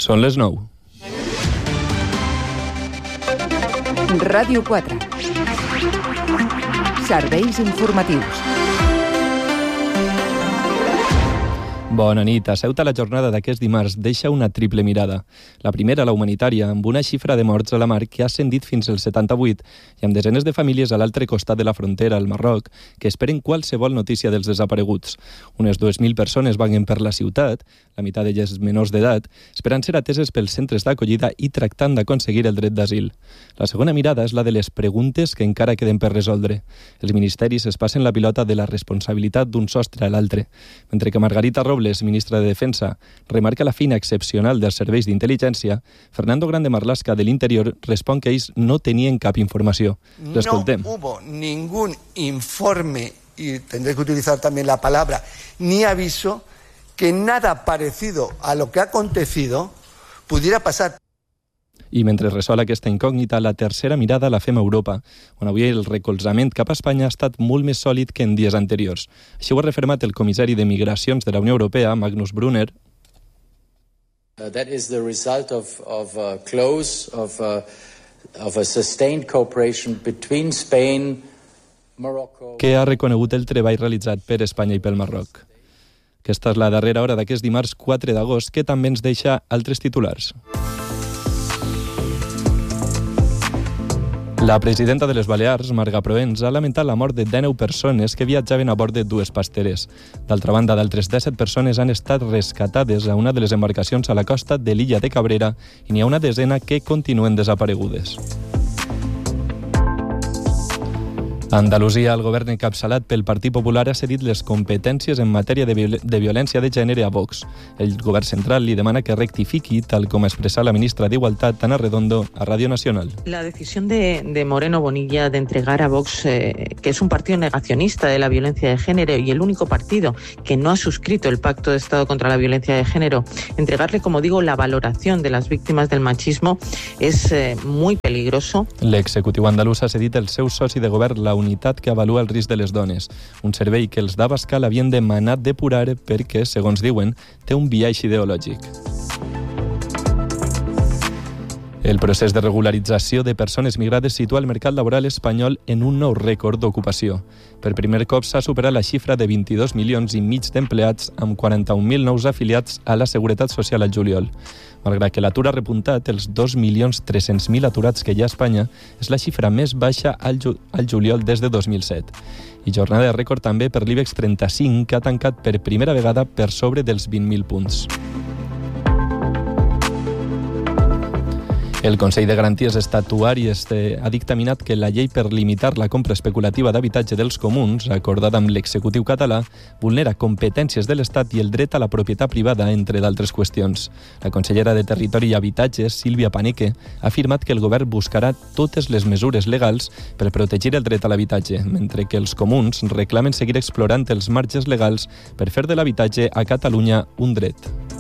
Són les 9. Ràdio 4. Serveis informatius. Bona nit. A Ceuta la jornada d'aquest dimarts deixa una triple mirada. La primera, la humanitària, amb una xifra de morts a la mar que ha ascendit fins als 78 i amb desenes de famílies a l'altre costat de la frontera, al Marroc, que esperen qualsevol notícia dels desapareguts. Unes 2.000 persones vaguen per la ciutat, la meitat d'elles menors d'edat, esperant ser ateses pels centres d'acollida i tractant d'aconseguir el dret d'asil. La segona mirada és la de les preguntes que encara queden per resoldre. Els ministeris es passen la pilota de la responsabilitat d'un sostre a l'altre, mentre que Margarita Robles, ministra de Defensa, remarca la feina excepcional dels serveis d'intel·ligència, Fernando Grande Marlaska de l'Interior respon que ells no tenien cap informació. L'escoltem. No hubo ningún informe, y tendré que utilizar también la palabra, ni aviso, que nada parecido a lo que ha acontecido pudiera pasar. I mentre resol aquesta incògnita, la tercera mirada la fem a Europa, on avui el recolzament cap a Espanya ha estat molt més sòlid que en dies anteriors. Així ho ha refermat el comissari de Migracions de la Unió Europea, Magnus Brunner. That is the result of a sustained cooperation between Spain, Morocco... Que ha reconegut el treball realitzat per Espanya i pel Marroc. Aquesta és la darrera hora d'aquest dimarts 4 d'agost, que també ens deixa altres titulars. La presidenta de les Balears, Marga Proens, ha lamentat la mort de 19 persones que viatjaven a bord de dues pasteres. D'altra banda, d'altres 17 persones han estat rescatades a una de les embarcacions a la costa de l'illa de Cabrera i n'hi ha una desena que continuen desaparegudes. A Andalusia, el govern encapçalat pel Partit Popular ha cedit les competències en matèria de violència de gènere a Vox. El govern central li demana que rectifiqui, tal com ha expressat la ministra d'Igualtat, Ana Redondo, a Radio Nacional. La decisión de Moreno Bonilla de entregar a Vox, que es un partido negacionista de la violencia de género y el único partido que no ha suscrito el Pacto de Estado contra la Violencia de Género, entregarle, como digo, la valoración de las víctimas del machismo es muy peligroso. L'executiu andalús ha cedit el seu soci de govern, la unitat que avalua el risc de les dones, un servei que els d'Abascal havien demanat depurar perquè, segons diuen, té un biaix ideològic. El procés de regularització de persones migrades situa el mercat laboral espanyol en un nou rècord d'ocupació. Per primer cop s'ha superat la xifra de 22 milions i mig d'empleats amb 41.000 nous afiliats a la Seguretat Social al juliol. Malgrat que l'atur ha repuntat, els 2.300.000 aturats que hi ha a Espanya és la xifra més baixa al juliol des de 2007. I jornada de rècord també per l'IBEX 35, que ha tancat per primera vegada per sobre dels 20.000 punts. El Consell de Garanties Estatutàries ha dictaminat que la llei per limitar la compra especulativa d'habitatge dels comuns, acordada amb l'executiu català, vulnera competències de l'Estat i el dret a la propietat privada, entre d'altres qüestions. La consellera de Territori i Habitatges, Sílvia Paneque, ha afirmat que el govern buscarà totes les mesures legals per protegir el dret a l'habitatge, mentre que els comuns reclamen seguir explorant els marges legals per fer de l'habitatge a Catalunya un dret.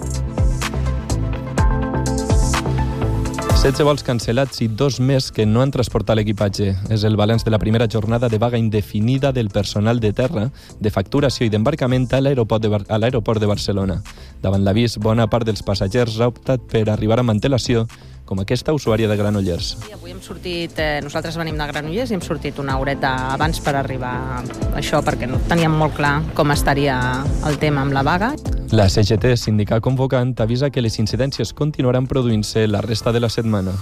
16 vols cancel·lats i 2 més que no han transportat l'equipatge. És el balanç de la primera jornada de vaga indefinida del personal de terra, de facturació i d'embarcament a l'aeroport de Barcelona. Davant l'avís, bona part dels passatgers ha optat per arribar amb antelació, com aquesta usuària de Granollers. Avui hem sortit, nosaltres venim de Granollers i hem sortit una horeta abans per arribar a això, perquè no teníem molt clar com estaria el tema amb la vaga. La CGT, sindicat convocant, avisa que les incidències continuaran produint-se la resta de la setmana.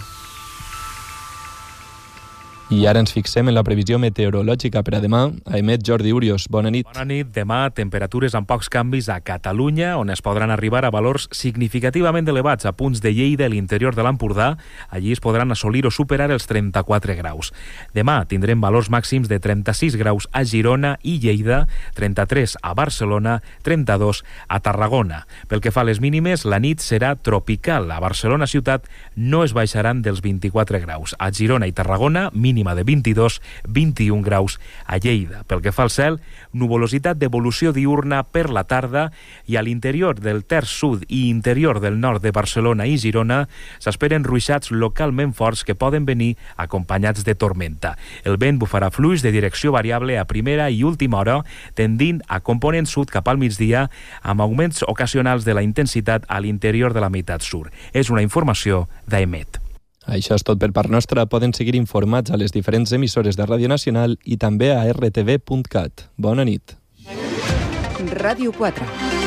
I ara ens fixem en la previsió meteorològica per a demà. A emet Jordi Urios. Bona nit. Bona nit. Demà, temperatures amb pocs canvis a Catalunya, on es podran arribar a valors significativament elevats a punts de Lleida i l'interior de l'Empordà. Allí es podran assolir o superar els 34 graus. Demà tindrem valors màxims de 36 graus a Girona i Lleida, 33 a Barcelona, 32 a Tarragona. Pel que fa a les mínimes, la nit serà tropical. A Barcelona ciutat no es baixaran dels 24 graus. A Girona i Tarragona, mínimes mínima de 22-21 graus a Lleida. Pel que fa al cel, nuvolositat d'evolució diurna per la tarda i a l'interior del terç sud i interior del nord de Barcelona i Girona s'esperen ruixats localment forts que poden venir acompanyats de tormenta. El vent bufarà fluix de direcció variable a primera i última hora, tendint a component sud cap al migdia, amb augments ocasionals de la intensitat a l'interior de la meitat sur. És una informació d'AEMET. Això és tot per part nostra. Poden seguir informats a les diferents emissores de Ràdio Nacional i també a rtv.cat. Bona nit. Ràdio 4.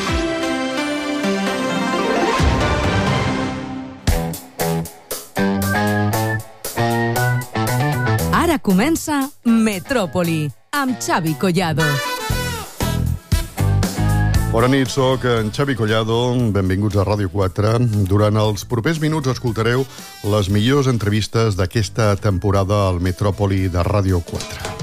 Ara comença Metròpoli, amb Xavi Collado. Bona nit, soc en Xavi Collado. Benvinguts a Ràdio 4. Durant els propers minuts escoltareu les millors entrevistes d'aquesta temporada al Metròpoli de Ràdio 4.